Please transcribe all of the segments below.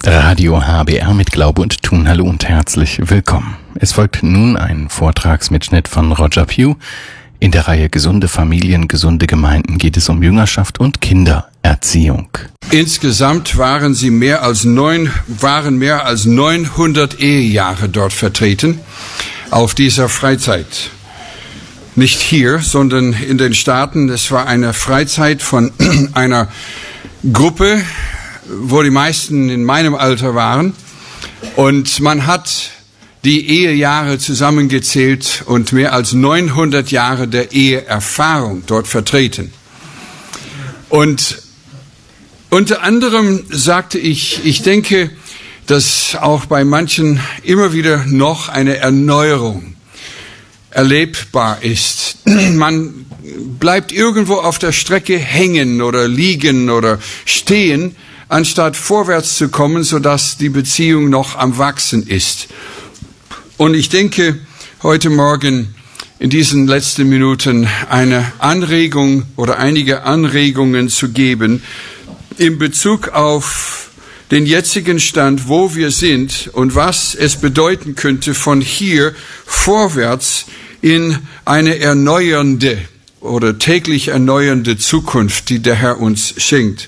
Radio HBR mit Glaube und Tun. Hallo und herzlich willkommen. Es folgt nun ein Vortragsmitschnitt von Roger Pugh. In der Reihe Gesunde Familien, gesunde Gemeinden geht es um Jüngerschaft und Kindererziehung. Insgesamt waren mehr als 900 Ehejahre dort vertreten auf dieser Freizeit. Nicht hier, sondern in den Staaten. Es war eine Freizeit von einer Gruppe, wo die meisten in meinem Alter waren. Und man hat die Ehejahre zusammengezählt und mehr als 900 Jahre der Eheerfahrung dort vertreten. Und unter anderem sagte ich denke, dass auch bei manchen immer wieder noch eine Erneuerung erlebbar ist. Man bleibt irgendwo auf der Strecke hängen oder liegen oder stehen, anstatt vorwärts zu kommen, sodass die Beziehung noch am Wachsen ist. Und ich denke, heute Morgen in diesen letzten Minuten eine Anregung oder einige Anregungen zu geben in Bezug auf den jetzigen Stand, wo wir sind und was es bedeuten könnte, von hier vorwärts in eine erneuernde oder täglich erneuernde Zukunft, die der Herr uns schenkt.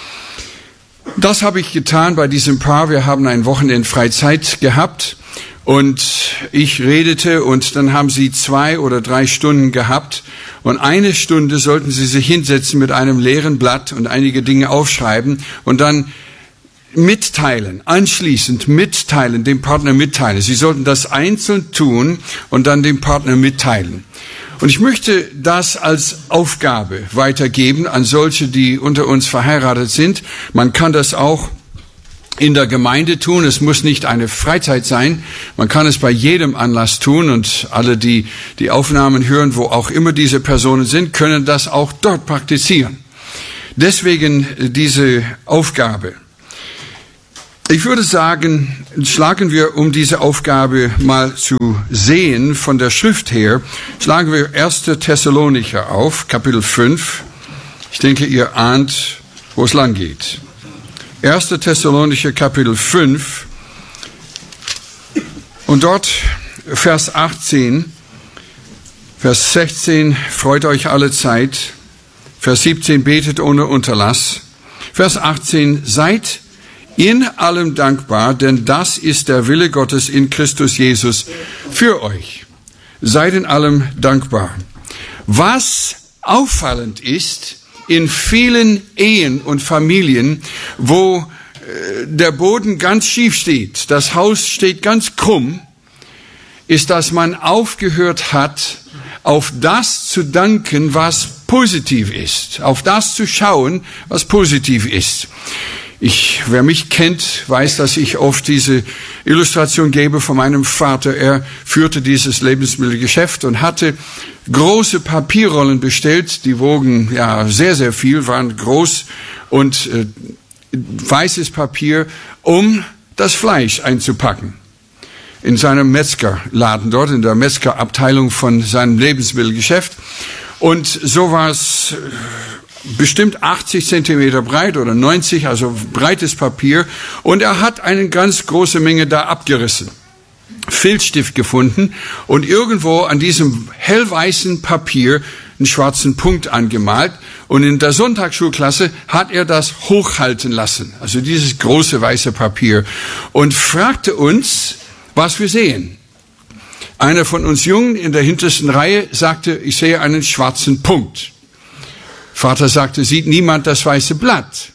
Das habe ich getan bei diesem Paar. Wir haben ein Wochenende Freizeit gehabt und ich redete und dann haben sie 2 oder 3 Stunden gehabt und 1 Stunde sollten sie sich hinsetzen mit einem leeren Blatt und einige Dinge aufschreiben und dann mitteilen, anschließend mitteilen, dem Partner mitteilen. Sie sollten das einzeln tun und dann dem Partner mitteilen. Und ich möchte das als Aufgabe weitergeben an solche, die unter uns verheiratet sind. Man kann das auch in der Gemeinde tun. Es muss nicht eine Freizeit sein. Man kann es bei jedem Anlass tun. Und alle, die die Aufnahmen hören, wo auch immer diese Personen sind, können das auch dort praktizieren. Deswegen diese Aufgabe. Ich würde sagen, schlagen wir, um diese Aufgabe mal zu sehen von der Schrift her, schlagen wir 1. Thessalonicher auf, Kapitel 5. Ich denke, ihr ahnt, wo es lang geht. 1. Thessalonicher, Kapitel 5. Und dort Vers 18, Vers 16, freut euch alle Zeit. Vers 17, betet ohne Unterlass. Vers 18, seid in allem dankbar, denn das ist der Wille Gottes in Christus Jesus für euch. Seid in allem dankbar. Was auffallend ist, in vielen Ehen und Familien, wo der Boden ganz schief steht, das Haus steht ganz krumm, ist, dass man aufgehört hat, auf das zu danken, was positiv ist, auf das zu schauen, was positiv ist. Wer mich kennt, weiß, dass ich oft diese Illustration gebe von meinem Vater. Er führte dieses Lebensmittelgeschäft und hatte große Papierrollen bestellt. Die wogen ja sehr, sehr viel, waren groß und weißes Papier, um das Fleisch einzupacken. In seinem Metzgerladen dort, in der Metzgerabteilung von seinem Lebensmittelgeschäft. Und so war es bestimmt 80 Zentimeter breit oder 90, also breites Papier. Und er hat eine ganz große Menge da abgerissen. Filzstift gefunden und irgendwo an diesem hellweißen Papier einen schwarzen Punkt angemalt. Und in der Sonntagsschulklasse hat er das hochhalten lassen. Also dieses große weiße Papier. Und fragte uns, was wir sehen. Einer von uns Jungen in der hintersten Reihe sagte, ich sehe einen schwarzen Punkt. Vater sagte, sieht niemand das weiße Blatt?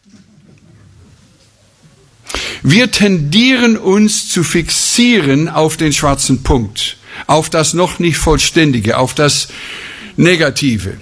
Wir tendieren uns zu fixieren auf den schwarzen Punkt, auf das noch nicht Vollständige, auf das Negative.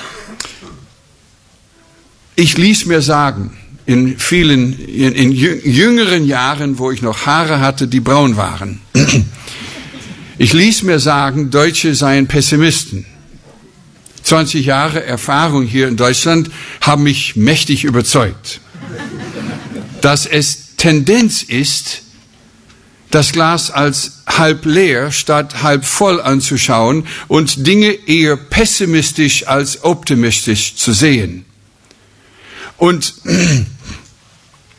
Ich ließ mir sagen, in jüngeren Jahren, wo ich noch Haare hatte, die braun waren, ich ließ mir sagen, Deutsche seien Pessimisten. 20 Jahre Erfahrung hier in Deutschland haben mich mächtig überzeugt, dass es Tendenz ist, das Glas als halb leer statt halb voll anzuschauen und Dinge eher pessimistisch als optimistisch zu sehen. Und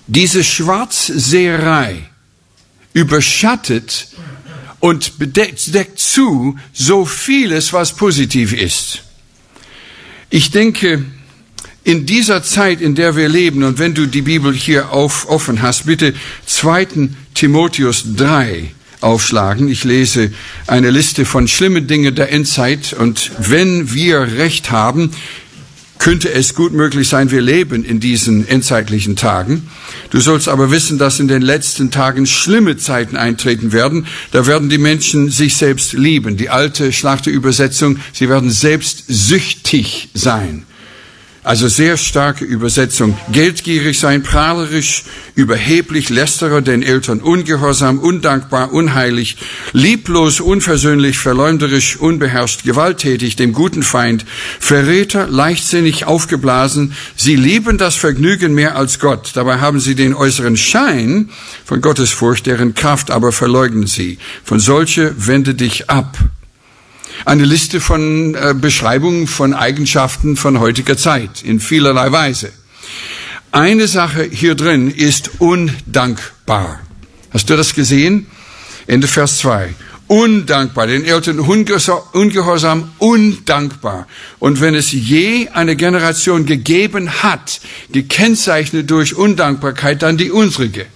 diese Schwarzseherei überschattet und deckt zu so vieles, was positiv ist. Ich denke, in dieser Zeit, in der wir leben, und wenn du die Bibel hier offen hast, bitte 2. Timotheus 3 aufschlagen. Ich lese eine Liste von schlimmen Dingen der Endzeit, und wenn wir Recht haben, könnte es gut möglich sein, wir leben in diesen endzeitlichen Tagen. Du sollst aber wissen, dass in den letzten Tagen schlimme Zeiten eintreten werden. Da werden die Menschen sich selbst lieben. Die alte Schlachterübersetzung, sie werden selbstsüchtig sein. Also sehr starke Übersetzung. Geldgierig sein, prahlerisch, überheblich, Lästerer, den Eltern ungehorsam, undankbar, unheilig, lieblos, unversöhnlich, verleumderisch, unbeherrscht, gewalttätig, dem guten Feind, Verräter, leichtsinnig, aufgeblasen. Sie lieben das Vergnügen mehr als Gott. Dabei haben sie den äußeren Schein von Gottesfurcht, deren Kraft aber verleugnen sie. Von solche wende dich ab. Eine Liste von Beschreibungen von Eigenschaften von heutiger Zeit in vielerlei Weise. Eine Sache hier drin ist undankbar. Hast du das gesehen? Ende Vers 2. Undankbar, den Eltern ungehorsam, undankbar. Und wenn es je eine Generation gegeben hat, gekennzeichnet durch Undankbarkeit, dann die unsrige.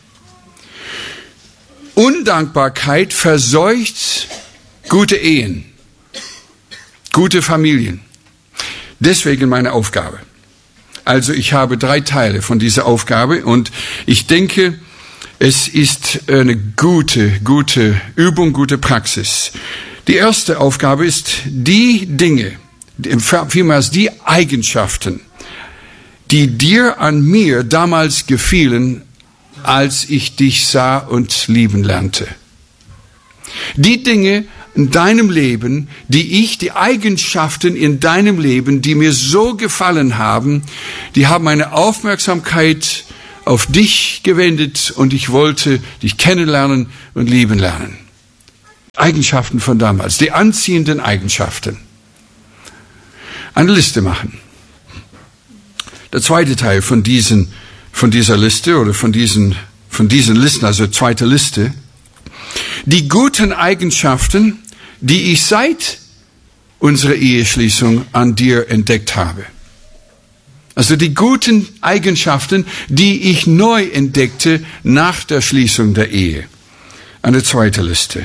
Undankbarkeit verseucht gute Ehen. Gute Familien. Deswegen meine Aufgabe. Also ich habe 3 Teile von dieser Aufgabe, und ich denke, es ist eine gute Übung, gute Praxis. Die erste Aufgabe ist, die Dinge, vielmals die Eigenschaften, die dir an mir damals gefielen, als ich dich sah und lieben lernte. Die Dinge in deinem Leben, die Eigenschaften in deinem Leben, die mir so gefallen haben, die haben meine Aufmerksamkeit auf dich gewendet, und ich wollte dich kennenlernen und lieben lernen. Eigenschaften von damals, die anziehenden Eigenschaften. Eine Liste machen. Der zweite Teil von dieser Liste oder von diesen Listen, also zweite Liste. Die guten Eigenschaften, die ich seit unserer Eheschließung an dir entdeckt habe. Also die guten Eigenschaften, die ich neu entdeckte nach der Schließung der Ehe. Eine zweite Liste.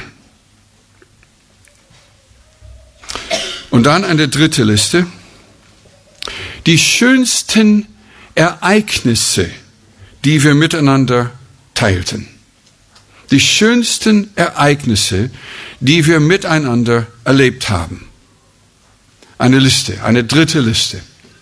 Und dann eine dritte Liste. Die schönsten Ereignisse, die wir miteinander teilten. Die schönsten Ereignisse, die wir miteinander erlebt haben. Eine Liste, eine dritte Liste.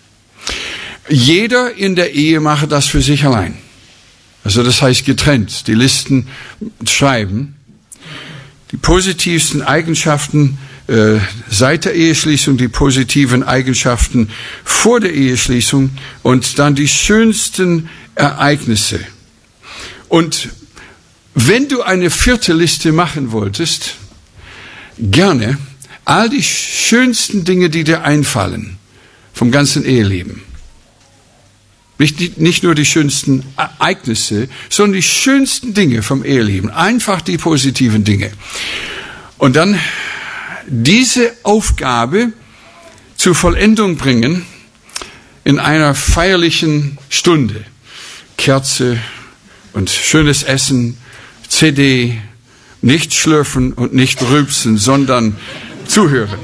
Jeder in der Ehe mache das für sich allein. Also das heißt getrennt, die Listen schreiben. Die positivsten Eigenschaften seit der Eheschließung, die positiven Eigenschaften vor der Eheschließung und dann die schönsten Ereignisse. Und wenn du eine vierte Liste machen wolltest, gerne all die schönsten Dinge, die dir einfallen vom ganzen Eheleben. Nicht nur die schönsten Ereignisse, sondern die schönsten Dinge vom Eheleben. Einfach die positiven Dinge. Und dann diese Aufgabe zur Vollendung bringen in einer feierlichen Stunde. Kerze und schönes Essen, CD, nicht schlürfen und nicht rülpsen, sondern zuhören.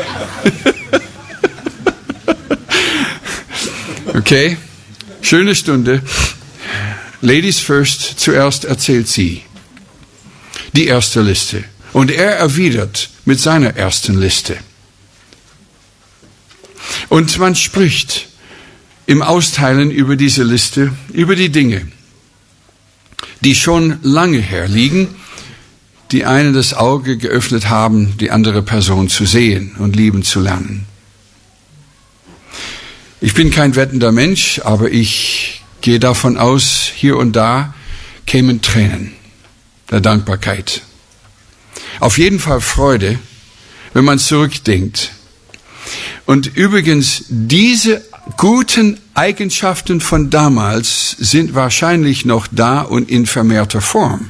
Okay, schöne Stunde. Ladies first, zuerst erzählt sie die erste Liste. Und er erwidert mit seiner ersten Liste. Und man spricht im Austeilen über diese Liste, über die Dinge, die schon lange her liegen, die eine das Auge geöffnet haben, die andere Person zu sehen und lieben zu lernen. Ich bin kein wettender Mensch, aber ich gehe davon aus, hier und da kämen Tränen der Dankbarkeit. Auf jeden Fall Freude, wenn man zurückdenkt. Und übrigens, diese guten Eigenschaften von damals sind wahrscheinlich noch da und in vermehrter Form.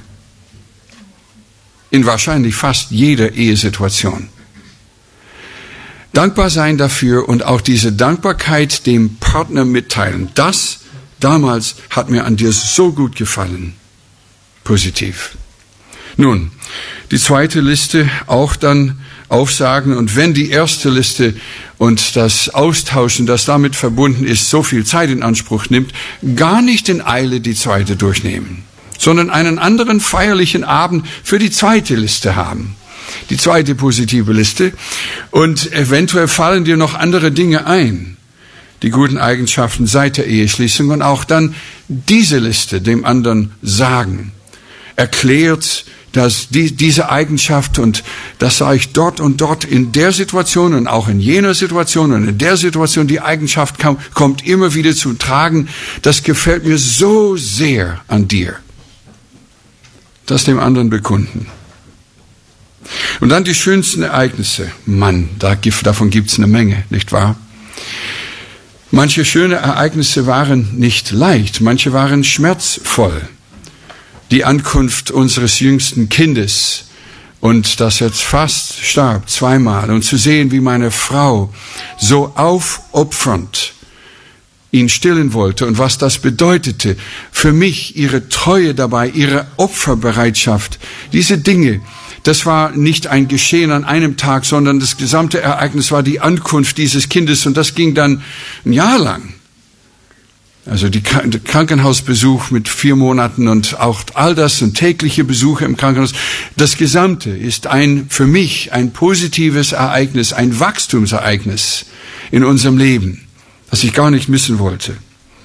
In wahrscheinlich fast jeder Ehesituation. Dankbar sein dafür und auch diese Dankbarkeit dem Partner mitteilen. Das damals hat mir an dir so gut gefallen. Positiv. Nun, die zweite Liste auch dann aufsagen, und wenn die erste Liste und das Austauschen, das damit verbunden ist, so viel Zeit in Anspruch nimmt, gar nicht in Eile die zweite durchnehmen, sondern einen anderen feierlichen Abend für die zweite Liste haben. Die zweite positive Liste, und eventuell fallen dir noch andere Dinge ein, die guten Eigenschaften seit der Eheschließung, und auch dann diese Liste dem anderen sagen. Erklärt, dass diese Eigenschaft, und das sah ich dort und dort in der Situation und auch in jener Situation und in der Situation, die Eigenschaft kommt immer wieder zum Tragen, das gefällt mir so sehr an dir. Das dem anderen bekunden. Und dann die schönsten Ereignisse. Mann, davon gibt's eine Menge, nicht wahr? Manche schöne Ereignisse waren nicht leicht, manche waren schmerzvoll. Die Ankunft unseres jüngsten Kindes, und das jetzt fast starb, 2-mal, und zu sehen, wie meine Frau so aufopfernd ihn stillen wollte und was das bedeutete für mich, ihre Treue dabei, ihre Opferbereitschaft, diese Dinge. Das war nicht ein Geschehen an einem Tag, sondern das gesamte Ereignis war die Ankunft dieses Kindes, und das ging dann ein Jahr lang. Also der Krankenhausbesuch mit 4 Monaten und auch all das und tägliche Besuche im Krankenhaus. Das Gesamte ist für mich ein positives Ereignis, ein Wachstumsereignis in unserem Leben, das ich gar nicht missen wollte.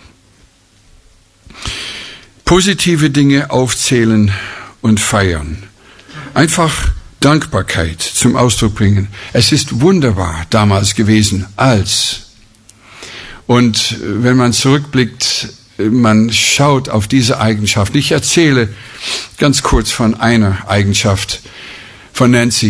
Positive Dinge aufzählen und feiern. Einfach Dankbarkeit zum Ausdruck bringen. Es ist wunderbar damals gewesen, Und wenn man zurückblickt, man schaut auf diese Eigenschaft. Ich erzähle ganz kurz von einer Eigenschaft von Nancy.